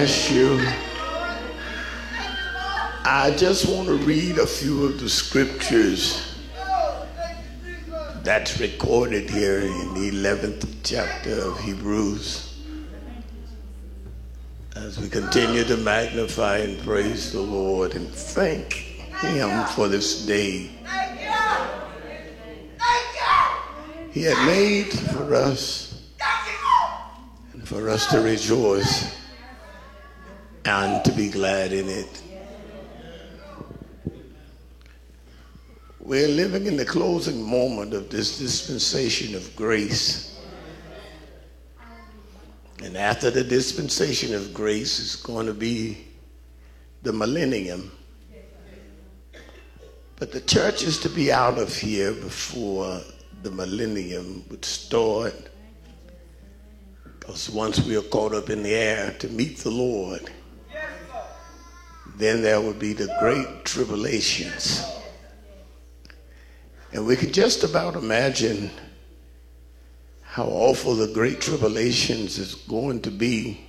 bless you. I just want to read a few of the scriptures that's recorded here in the 11th chapter of Hebrews as we continue to magnify and praise the Lord and thank Him for this day He had made for us and for us to rejoice and to be glad in it. We're living in the closing moment of this dispensation of grace. And after the dispensation of grace is going to be the millennium. But the church is to be out of here before the millennium would start. Because once we are caught up in the air to meet the Lord, then there will be the great tribulations. And we can just about imagine how awful the great tribulations is going to be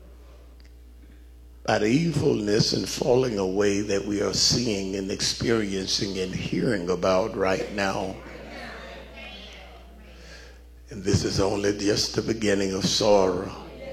by the evilness and falling away that we are seeing and experiencing and hearing about right now. And this is only just the beginning of sorrow.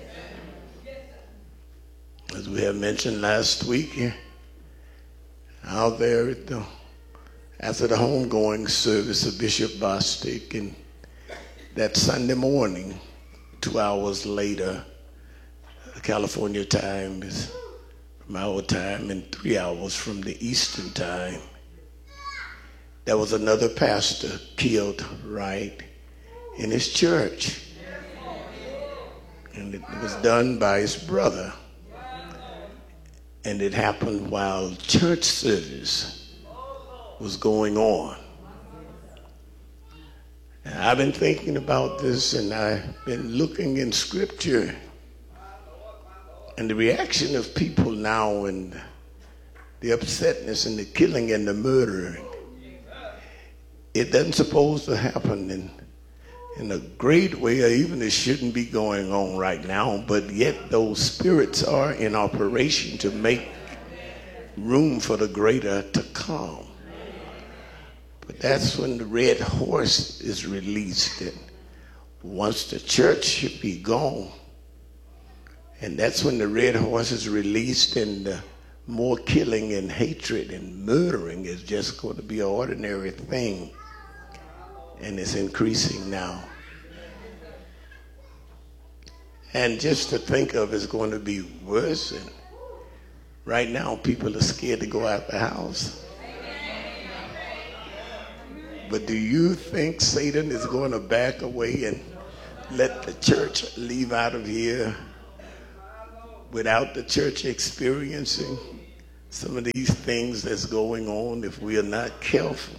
As we have mentioned last week, out there after the homegoing service of Bishop Bostic, and that Sunday morning, 2 hours later, California time is from our time and 3 hours from the Eastern time, there was another pastor killed right in his church. And it was done by his brother. And it happened while church service was going on. And I've been thinking about this, and I've been looking in scripture and the reaction of people now and the upsetness and the killing and the murdering. It doesn't supposed to happen in a great way, or even it shouldn't be going on right now, but yet those spirits are in operation to make room for the greater to come. But that's when the red horse is released, and once the church should be gone, and that's when the red horse is released, and more killing and hatred and murdering is just going to be an ordinary thing. And it's increasing now. And just to think of it's going to be worse. And right now, people are scared to go out the house. But do you think Satan is going to back away and let the church leave out of here without the church experiencing some of these things that's going on if we are not careful?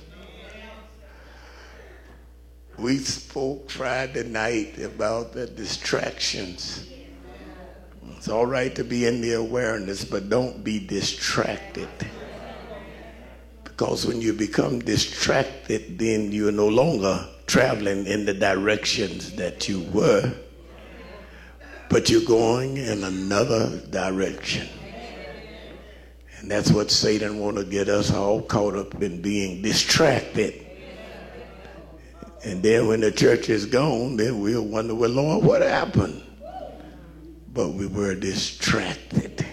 We spoke Friday night about the distractions. It's all right to be in the awareness, but don't be distracted. Because when you become distracted, then you're no longer traveling in the directions that you were, but you're going in another direction. And that's what Satan wants to get us all caught up in, being distracted. And then when the church is gone, then we'll wonder, well, Lord, what happened? But we were distracted.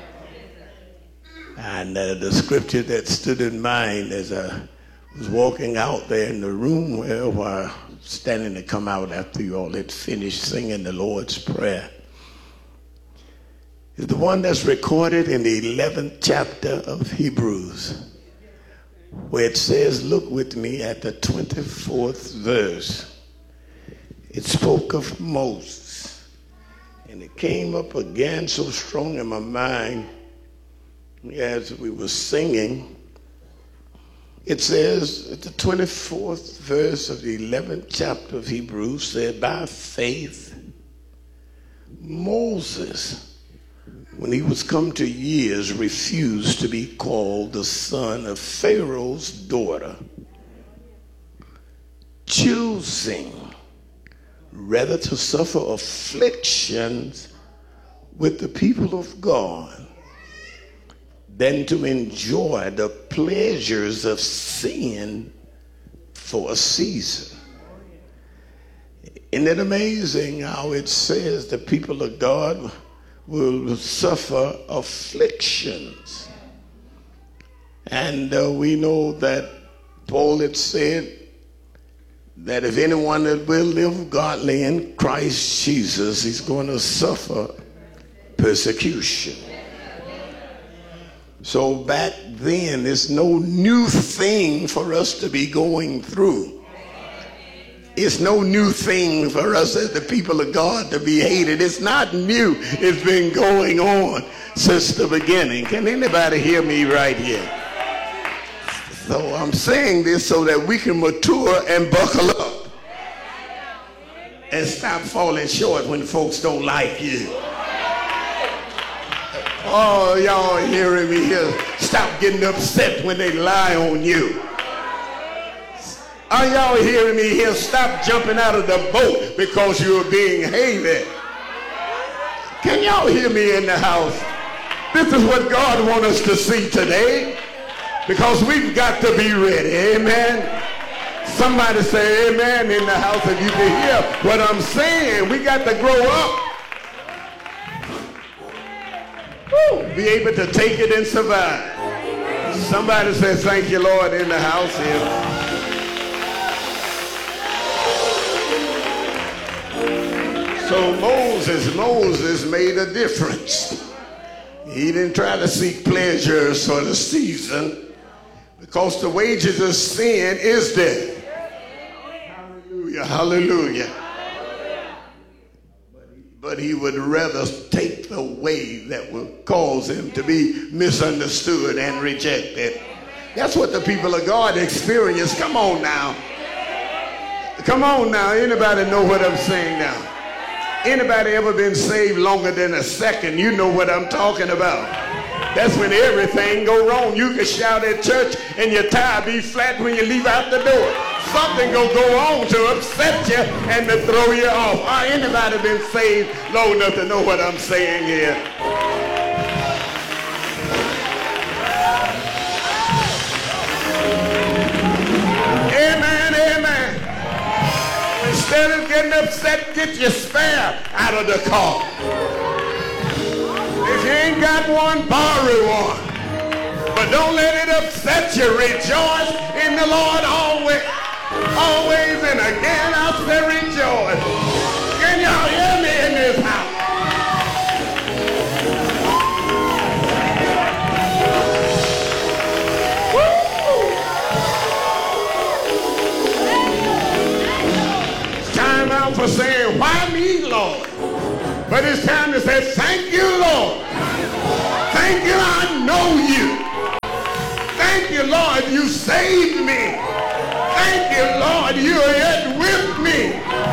And the scripture that stood in mind as I was walking out there in the room where I was standing to come out after you all had finished singing the Lord's Prayer is the one that's recorded in the 11th chapter of Hebrews, where it says, look with me at the 24th verse. It spoke of Moses, and it came up again so strong in my mind as we were singing. It says at the 24th verse of the 11th chapter of Hebrews, said, by faith Moses, when he was come to years, refused to be called the son of Pharaoh's daughter, choosing rather to suffer afflictions with the people of God than to enjoy the pleasures of sin for a season. Isn't it amazing how it says the people of God will suffer afflictions? And we know that Paul had said that if anyone that will live godly in Christ Jesus, he's going to suffer persecution. So back then, it's no new thing for us to be going through. It's no new thing for us as the people of God to be hated. It's not new. It's been going on since the beginning. Can anybody hear me right here? So I'm saying this so that we can mature and buckle up and stop falling short when folks don't like you. Oh, y'all hearing me here? Stop getting upset when they lie on you. Are y'all hearing me here? Stop jumping out of the boat because you're being hated. Can y'all hear me in the house? This is what God wants us to see today, because we've got to be ready. Amen. Somebody say amen in the house if you can hear what I'm saying. We got to grow up. Woo, be able to take it and survive. Somebody say thank you, Lord, in the house here. So Moses made a difference. He didn't try to seek pleasures for the season, because the wages of sin is death. Hallelujah, hallelujah. But he would rather take the way that would cause him to be misunderstood and rejected. That's what the people of God experience. Come on now. Come on now. Anybody know what I'm saying now? Anybody ever been saved longer than a second? You know what I'm talking about. That's when everything go wrong. You can shout at church and your tire be flat when you leave out the door. Something gonna go on to upset you and to throw you off. Anybody been saved long enough to know what I'm saying here? Amen, amen. Instead of getting upset, get your spare out of the car. If you ain't got one, borrow one. But don't let it upset you. Rejoice in the Lord always. Always and again I say rejoice. Can y'all hear me in this house? Woo! It's time out for saying, why me, Lord? But it's time to say, thank you, Lord. Thank you, I know you. Thank you, Lord, you saved me. Thank you, Lord, you're yet with me.